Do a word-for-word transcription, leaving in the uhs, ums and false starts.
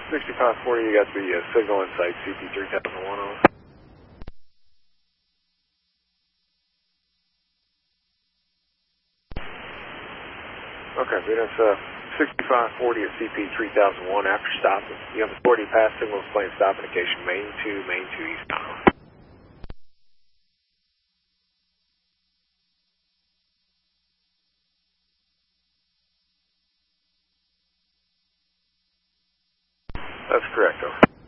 sixty-five forty, you got the uh, signal inside C P three thousand one on. Okay, Venus, uh, sixty-five forty at C P three thousand one after stopping. You have authority to pass signal display and stop indication, main two, main two eastbound. That's correct, over.